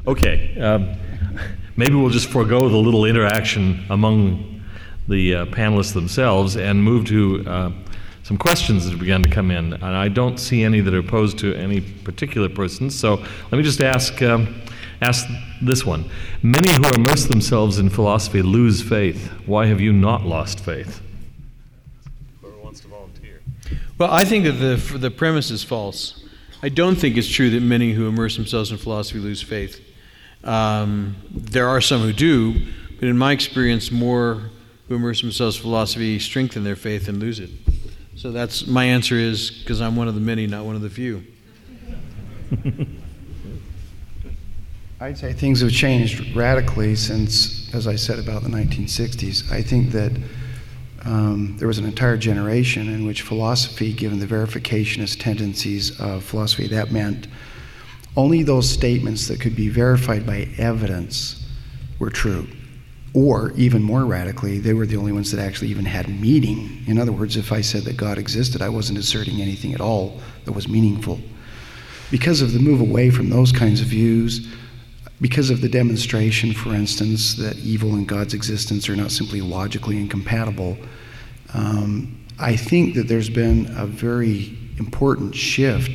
Okay, maybe we'll just forego the little interaction among the panelists themselves and move to some questions that have begun to come in. And I don't see any that are posed to any particular person, so let me just ask this one. Many who immerse themselves in philosophy lose faith. Why have you not lost faith? Whoever wants to volunteer. Well, I think that the premise is false. I don't think it's true that many who immerse themselves in philosophy lose faith. There are some who do, but in my experience, more who immerse themselves in philosophy strengthen their faith and lose it. So that's my answer is because I'm one of the many, not one of the few. I'd say things have changed radically since, as I said, about the 1960s. I think that there was an entire generation in which philosophy, given the verificationist tendencies of philosophy, that meant only those statements that could be verified by evidence were true. Or, even more radically, they were the only ones that actually even had meaning. In other words, if I said that God existed, I wasn't asserting anything at all that was meaningful. Because of the move away from those kinds of views, because of the demonstration, for instance, that evil and God's existence are not simply logically incompatible, I think that there's been a very important shift